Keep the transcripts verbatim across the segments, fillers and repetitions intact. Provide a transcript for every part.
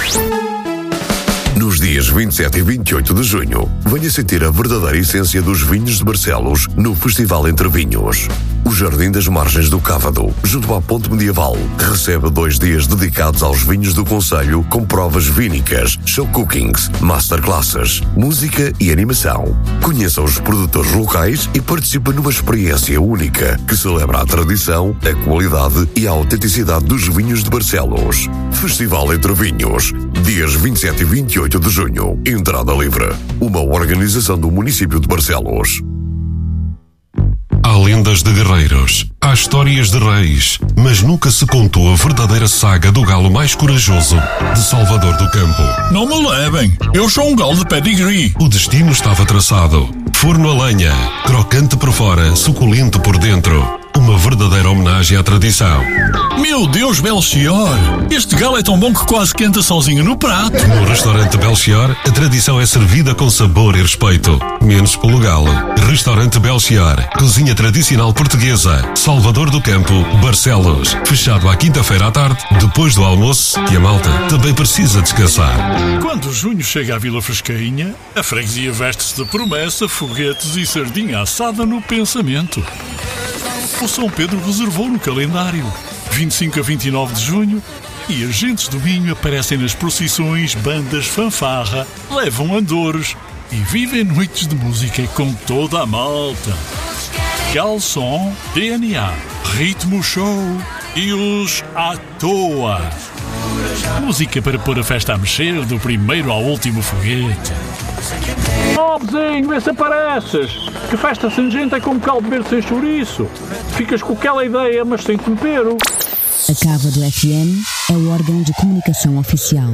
Nos dias vinte e sete e vinte e oito de junho, venha sentir a verdadeira essência dos vinhos de Barcelos no Festival Entre Vinhos. O Jardim das Margens do Cávado, junto à Ponte Medieval, recebe dois dias dedicados aos vinhos do concelho com provas vínicas, show cookings, masterclasses, música e animação. Conheça os produtores locais e participe numa experiência única que celebra a tradição, a qualidade e a autenticidade dos vinhos de Barcelos. Festival Entre Vinhos, dias vinte e sete e vinte e oito de junho. Entrada livre. Uma organização do município de Barcelos. Há lendas de guerreiros, há histórias de reis, mas nunca se contou a verdadeira saga do galo mais corajoso de Salvador do Campo. Não me levem, eu sou um galo de pedigree. O destino estava traçado. Forno a lenha, crocante por fora, suculento por dentro. Uma verdadeira homenagem à tradição. Meu Deus, Belchior! Este galo é tão bom que quase quenta sozinho no prato. No restaurante Belchior, a tradição é servida com sabor e respeito. Menos pelo galo. Restaurante Belchior, cozinha tradicional portuguesa, Salvador do Campo, Barcelos. Fechado à quinta-feira à tarde, depois do almoço, que a malta também precisa descansar. Quando junho chega à Vila Fresquinha, a freguesia veste-se de promessa, foguetes e sardinha assada no pensamento. O São Pedro reservou no calendário vinte e cinco a vinte e nove de junho e agentes do vinho aparecem nas procissões, bandas fanfarra, levam andores e vivem noites de música com toda a malta. Galson, D N A, Ritmo Show e os à toa. Música para pôr a festa a mexer do primeiro ao último foguete. Oh, vizinho, vê se apareces. Que festa sem gente é como caldo verde sem chouriço. Ficas com aquela ideia, mas sem tempero. A Cávado F M é o órgão de comunicação oficial.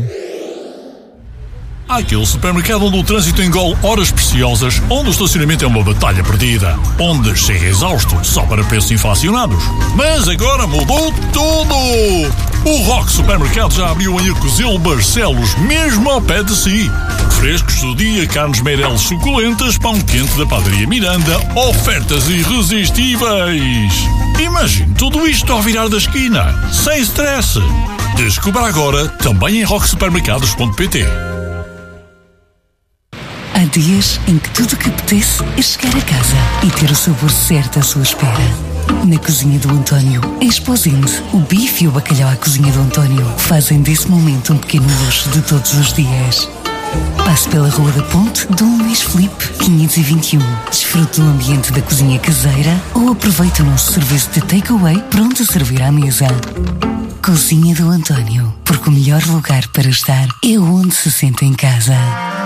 Há aquele supermercado onde o trânsito engole horas preciosas, onde o estacionamento é uma batalha perdida, onde chega exausto só para preços inflacionados. Mas agora mudou tudo! O Rock Supermercado já abriu em Arcozelo, Barcelos, mesmo ao pé de si. Frescos do dia, carnes Meireles suculentas, pão quente da Padaria Miranda, ofertas irresistíveis. Imagine tudo isto ao virar da esquina, sem stress. Descubra agora, também em rock supermercados ponto pt. Há dias em que tudo o que apetece é chegar a casa e ter o sabor certo à sua espera. Na cozinha do António, em Esposende, o bife e o bacalhau à cozinha do António fazem desse momento um pequeno luxo de todos os dias. Passe pela Rua da Ponte, Dom Luís Filipe, quinhentos e vinte e um. Desfrute do ambiente da cozinha caseira ou aproveite o nosso serviço de takeaway pronto a servir à mesa. Cozinha do António, porque o melhor lugar para estar é onde se sente em casa.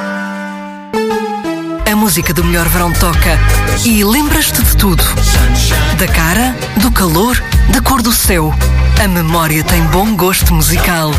A música do melhor verão toca e lembras-te de tudo. Da cara, do calor, da cor do céu. A memória tem bom gosto musical.